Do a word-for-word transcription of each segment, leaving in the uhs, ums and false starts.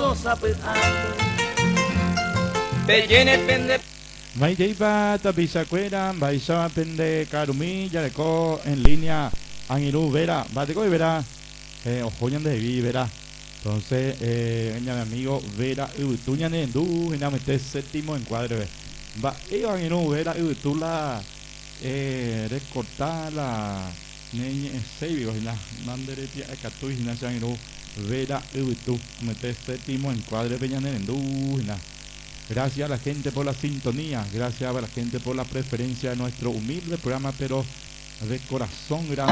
Maiteipa tapizacuera, Baisa pende Carumí, Yareco en línea, Angiru Vera, Bateco y Vera, eh, Ojoñan de Vi, Vera. Entonces, eh, mi amigo Vera, Utuñan en Du, en este séptimo encuadre. Va, y Angiru Vera, Utula, eh, recortar la Neñe Seibio, en la Manderetia, Ecatui, en la Angiru Vera, Utu, mete séptimo encuadre, Peñan en Du, en la. Gracias a la gente por la sintonía, gracias a la gente por la preferencia de nuestro humilde programa, pero de corazón grande,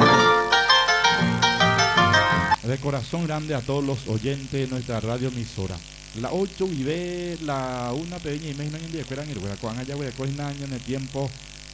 de corazón grande a todos los oyentes de nuestra radio emisora. La ocho vive, la una pequeña y media en día, esperan el hueco, allá voy a coger año en el tiempo,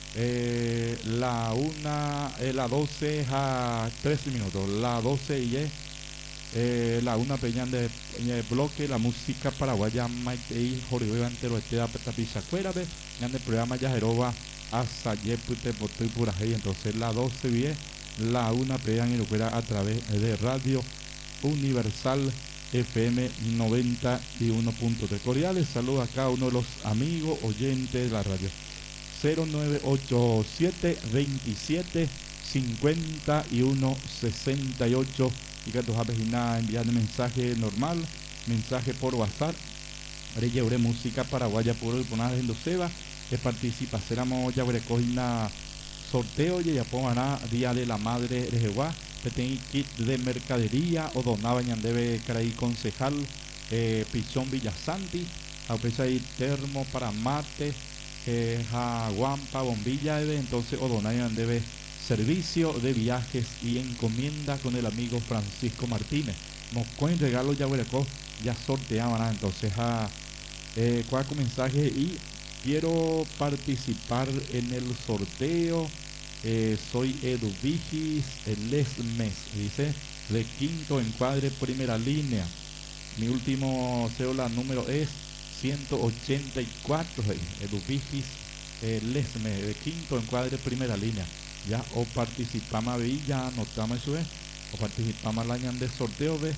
eh, la una, eh, la doce a trece minutos, la doce y es. Eh, la una peña de, de bloque, la música paraguaya, Maite Jorge Antero, este da tapizacuera, ve, en el programa Yajeroba, hasta Yepute, Botoy, Purajey. Entonces, la doce bien, la una peña en el a través de Radio Universal F M noventa y uno punto tres. Cordiales saludos a cada uno de los amigos oyentes de la radio. cero nueve ocho siete veintisiete cincuenta y uno sesenta y ocho. Y que tus páginas enviando mensaje normal, mensaje por WhatsApp. Ahora llevaré música paraguaya por hoy, poner en Doceba, que participa, seremos ya una sorteo y ya pongan Día de la Madre de Jehová, que tiene kit de mercadería, o donaba debe Caraí Concejal, eh, Pichón Villasanti, a pesar de termo para mate, eh, jaguampa, bombilla, entonces o donaban debe servicio de viajes y encomienda con el amigo Francisco Martínez. Nos pueden regalo ya hueco, ya sorteaban entonces a eh, cuatro mensajes y quiero participar en el sorteo. Eh, soy Edu Vigis, el Lesmes, dice, de quinto encuadre, primera línea. Mi último cédula número es ciento ochenta y cuatro, Edu Vigis, eh, Lesmes, de quinto encuadre, primera línea. Ya o participamos ahí, ya anotamos eso es, o participamos al año de sorteo de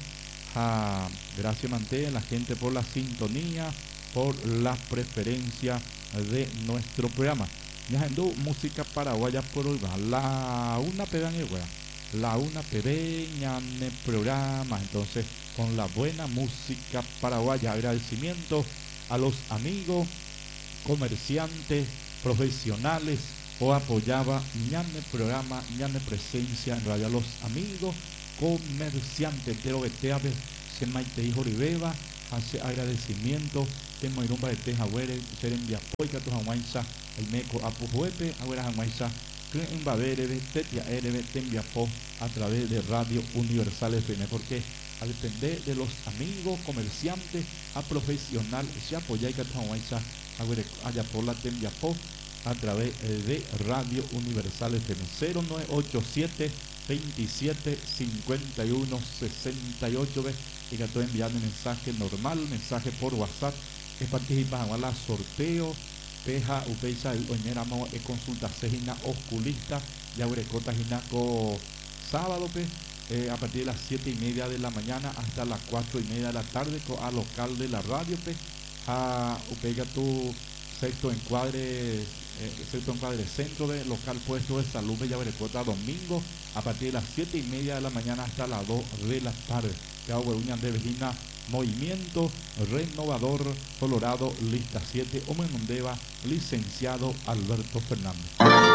a gracias manté la gente por la sintonía, por la preferencia de nuestro programa. Ya en música paraguaya por hoy va la una pegaña la una pequeña en el programa, entonces con la buena música paraguaya, agradecimiento a los amigos comerciantes profesionales o apoyaba ñane programa, ñane presencia en radio, a los amigos comerciantes de Obetea, se maite hijo Ribeba, hace agradecimiento, tengo irumba de Tejahuere, ser envía poica tu jamuaiza, el meco apujuepe, ahora jamuaiza, que en Baberebe, tetia erebe, te envía po a través de Radio Universal F M, porque al depender de los amigos comerciantes a profesional, se apoya y que tu jamuaiza, allá por la te envía po a través de Radio Universal F M. Cero nueve ocho siete veintisiete cincuenta y uno sesenta y ocho, y que estoy enviando mensaje normal, mensaje por WhatsApp, que participan en la sorteo, peja, upeisa, oñeramos, e consulta, sejina, oculista, ya urecota, jinaco, sábado, pe, eh, a partir de las siete y media de la mañana hasta las cuatro y media de la tarde, a local de la radio, pe, a upeiga tu sexto encuadre, eh, sexto encuadre centro de local puesto de salud de Yaberecota, domingo a partir de las siete y media de la mañana hasta las dos de la tarde. Ya Uñan de Vegina, Movimiento Renovador Colorado, lista siete, Omenondeva, licenciado Alberto Fernández.